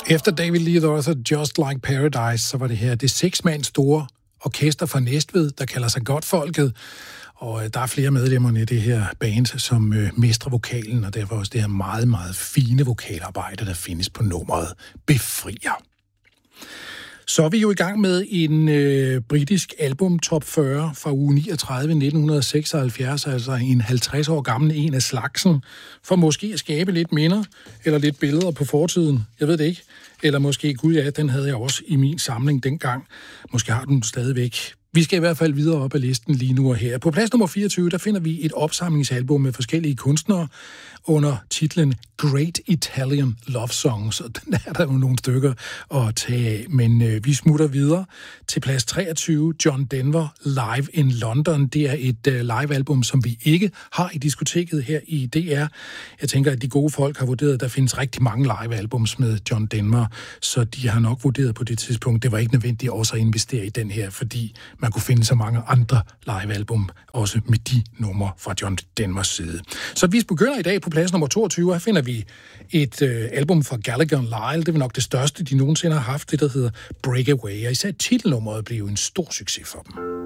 Efter David Lee Roth og Just Like Paradise, så var det her det 6-mands store orkester fra Næstved, der kalder sig Godtfolket. Og der er flere medlemmer i det her band, som mestrer vokalen, og derfor også det her meget, meget fine vokalarbejde, der findes på nummeret Befrier. Så er vi jo i gang med en britisk album top 40 fra uge 39 1976, altså en 50 år gammel en af slagsen, for måske at skabe lidt minder, eller lidt billeder på fortiden, jeg ved det ikke. Eller måske, gud ja, den havde jeg også i min samling dengang. Måske har den stadigvæk. Vi skal i hvert fald videre op ad listen lige nu og her. På plads nummer 24, der finder vi et opsamlingsalbum med forskellige kunstnere under titlen Great Italian Love Songs. Og den er der jo nogle stykker at tage af. Men vi smutter videre til plads 23, John Denver Live in London. Det er et livealbum, som vi ikke har i diskoteket her i DR. Jeg tænker, at de gode folk har vurderet, at der findes rigtig mange livealbums med John Denver, så de har nok vurderet på det tidspunkt, det var ikke nødvendigt også at investere i den her, fordi man kunne finde så mange andre livealbum, også med de numre fra John Denvers side. Så vi begynder i dag på plads nummer 22, og her finder vi et album fra Gallagher & Lyle. Det er nok det største, de nogensinde har haft, det der hedder Breakaway, og især titelnummeret blev en stor succes for dem.